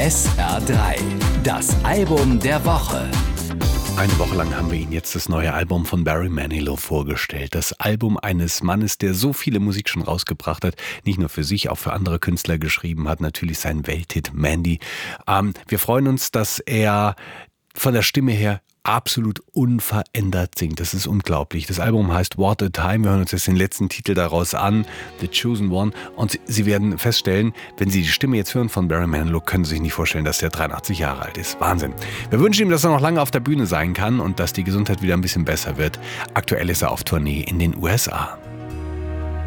SR3, das Album der Woche. Eine Woche lang haben wir Ihnen jetzt das neue Album von Barry Manilow vorgestellt. Das Album eines Mannes, der so viele Musik schon rausgebracht hat. Nicht nur für sich, auch für andere Künstler geschrieben hat. Natürlich sein Welthit Mandy. Wir freuen uns, dass er von der Stimme her absolut unverändert singt. Das ist unglaublich. Das Album heißt What a Time. Wir hören uns jetzt den letzten Titel daraus an, The Chosen One. Und Sie werden feststellen, wenn Sie die Stimme jetzt hören von Barry Manilow, können Sie sich nicht vorstellen, dass der 83 Jahre alt ist. Wahnsinn. Wir wünschen ihm, dass er noch lange auf der Bühne sein kann und dass die Gesundheit wieder ein bisschen besser wird. Aktuell ist er auf Tournee in den USA.